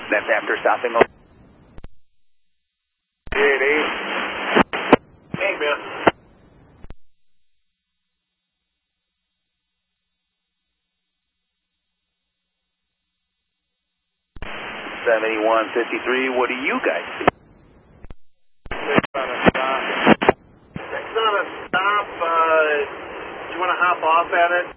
That's after stopping. 88. Hey, man. What do you guys see? Six on a stop. 6 on a stop. Do you want to hop off at it?